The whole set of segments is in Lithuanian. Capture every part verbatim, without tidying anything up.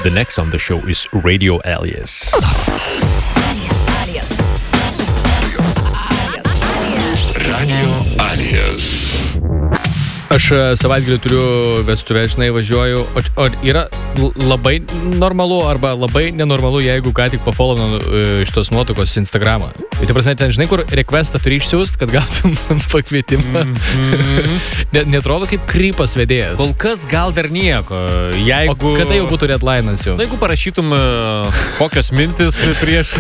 The next on the show is Radio Alias. Radio Alias. Aš savaitgalį turiu vestuvę, žinai, važiuoju, o, o yra labai normalu arba labai nenormalu, jeigu ką tik pafollow šitos nuotraukos Instagramą. Tai prasme, ten, žinai, kur requestą turi išsiųst, kad gautum pakvietimą. Mm-hmm. Net, netrodo kaip krypas vedėjas. Kol kas gal dar nieko. Jeigu... O kada jau būtų redline'as jau? Na, jeigu parašytum uh, kokios mintis prieš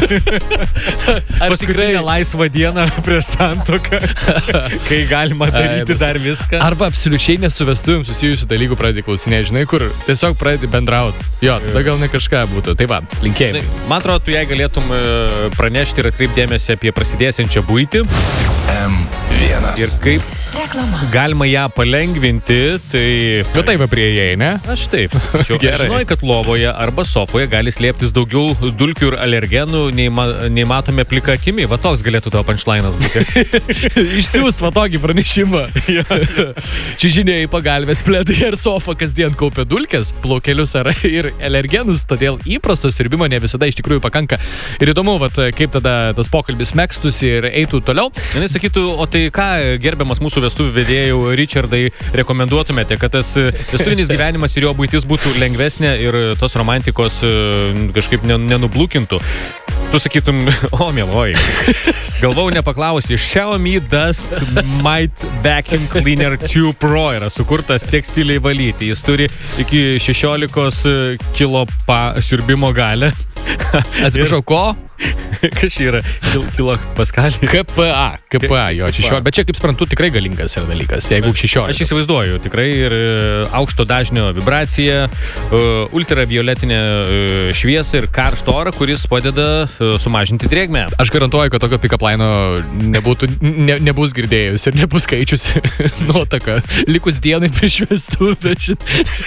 paskutinę laisvą dieną prieš santuoką, kai galima daryti Ai, dar viską. Arba absoliučiai nesu vestuvėm susijusių dalykų pradedi klausinėti, žinai, kur tiesiog pradedi bendrauti. Jo, tada gal ne kažką būtų. Tai va, linkėjimai. Man atrodo, tu jei galėtum pranešti ir atkreipdėmėsi apie prasidėsiančią buitį. M vienas. Ir kaip Reklama. Galima ją palengvinti, tai... Tu taip priėjai, ne? Aš taip. Aš žinoj, kad lovoje arba sofoje gali slėptis daugiau dulkių ir alergenų, nei, ma, nei matome plika akimi. Va toks galėtų tavo punchline'as būti. Išsiųst va tokį pranešimą. Čiužiniai, pagalvės, pledai ir sofa kasdien kaupia dulkes, plaukelius ar ir alergenus, todėl įprasto siurbimo ne visada iš tikrųjų pakanka. Ir įdomu, vat, kaip tada tas pokalbis megstųsi ir eitų toliau. Jis sakytų, o tai ką, gerbiamas mūsų vestuvių vedėjų Richardai, rekomenduotumėte, kad tas vestuvinis gyvenimas ir jo buitis būtų lengvesnė ir tos romantikos kažkaip nenublukintų? Tu sakytum, o, mieloji, galvau nepaklausti, Xiaomi Dust Might Vacuum Cleaner two Pro yra sukurtas tekstiliai valyti. Jis turi iki šešiolikos kilo pa, siurbimo galę. Atsiprašau, ko? Kas čia yra? Kil, kilo paskalį? K P A. K P A, jo, šešiolika. Bet čia, kaip suprantu, tikrai galingas yra dalykas, jeigu šešiolika. Aš įsivaizduoju, tikrai ir aukšto dažnio vibracija, ultravioletinė šviesa ir karšto orą, kuris padeda sumažinti drėgmę. Aš garantuoju, kad tokio pick-up line'o nebūtų, ne, nebus girdėjus ir nebus skaičiusi nuotaka. Likus dienai prieš vestuvę šit.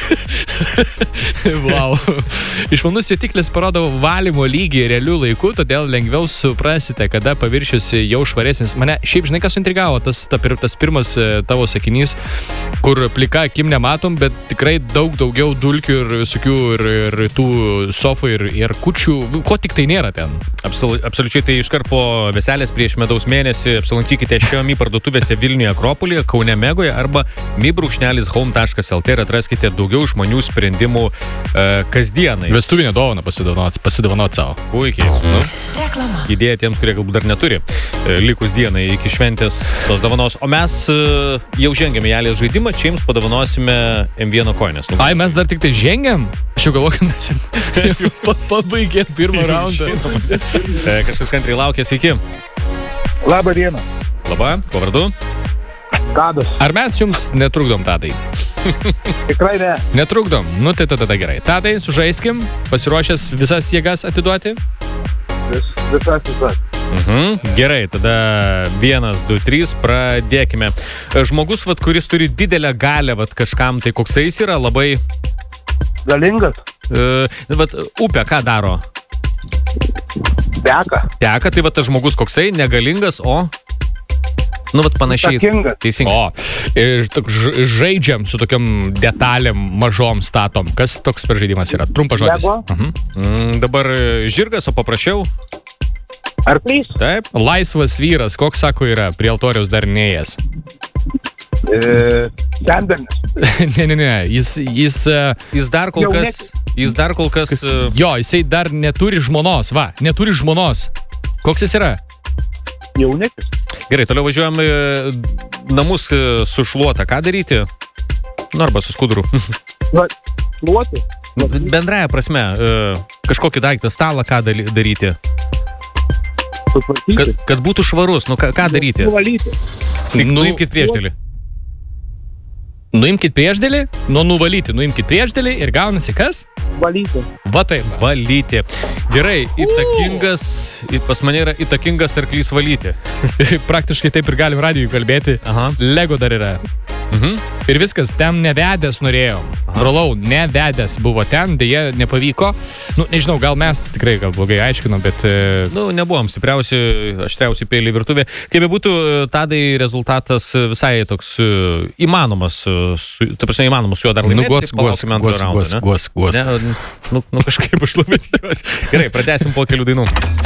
Wow. Išmanus jutiklis parodo valymo lygį realių laikų, todėl lengviau suprasite, kada paviršius jau švaresnis. Mane šiaip, žinai, kas intrigavo, tas, ta, tas pirmas tavo sakinys, kur plika akim nematom, bet tikrai daug daugiau dulkių ir visokių ir, ir tų sofų ir, ir kučių, ko tik tai nėra ten. Absol, absoliučiai, tai iškart po veselės prieš medaus mėnesį apsilankykite Xiaomi parduotuvėse Vilniuje Akropolyje, Kaune Megoje arba mi brūkšnelis home taškas el t ir atraskite daugiau išmanių sprendimų e, kasdienai. Vestuvinę dovaną pasidovanot, pasidovanot savo. Puikiai. Nu, reklama. Idėja tiems, kurie galbūt dar neturi e, likus dienai iki šventės tos dovanos. O mes e, jau žengėme į Alias žaidimą, čia jums padovanosime M vienas koinės. Nu, Ai, mes dar tik tai žengiam? Aš jau galvoju, kad mes jau pabaigėm pirmą raundą. e, kažkas kantriai laukia, sveiki. Labą dieną. Labą, kuo vardu? Tadas. Ar mes jums netrukdom, Tadai? Tikrai ne. Netrukdom. Nu, tai tada gerai. Tadai, sužaiskim. Pasiruošęs visas jėgas atiduoti? Vis, visas, visas. Mhm. Gerai, tada vienas, du, trys, pradėkime. Žmogus, vat, kuris turi didelę galę, vat, kažkam, tai koksai jis yra labai... Galingas. Uh, vat, upė ką daro? Teka. Teka, tai vat, tas žmogus koksai, negalingas, o... Nu, vat panašiai. Takingas. Teisingai. O, ir tok, žaidžiam su tokiam detalėm mažom statom. Kas toks per žaidimas yra? Trumpas žodis. Mhm. Mm, dabar žirgas, o paprašiau? Arklys. Taip. Laisvas vyras, koks sako yra, prie altoriaus dar neėjęs. E, Senbernis. ne, ne, ne, jis... Jis, jis dar kol kas... Jis dar kol kas... Jo, jisai dar neturi žmonos, va, neturi žmonos. Koks jis yra? Jaunikis. Gerai, toliau važiuojam namus su šluota. Ką daryti? Nu, arba su skuduru. Šluoti? Bendraja prasme, kažkokį daiktą, stalą, ką daryti? Kad, kad būtų švarus, nu ką, ką daryti? Nuvalyti. Nu, nuimkit priešdėlį. Nuimkit priešdėlį, nuo nuvalyti, nuimkit priešdėlį ir gaunasi kas? Valyti. Va taip. Valyti. Gerai, įtakingas, pas mane yra įtakingas arklys valyti. Praktiškai taip ir galim radijui kalbėti. Aha. Lego dar yra. Mhm. Ir viskas, ten nevedęs norėjom. Brolau, nevedęs buvo ten, dėja nepavyko. Nu, nežinau, gal mes tikrai gal blogai aiškinom, bet... E... Nu, nebuvom stipriausi, aštriausi peiliai virtuvė. Kaip būtų, Tadai, rezultatas visai toks įmanomas, su, ta prasme, įmanomas su juo dar laimėti. Nu, guos, guos, guos, guos, guos, guos. Ne, nu, nu, kažkaip užlubėt juos. Gerai, pratęsim po kelių dainų.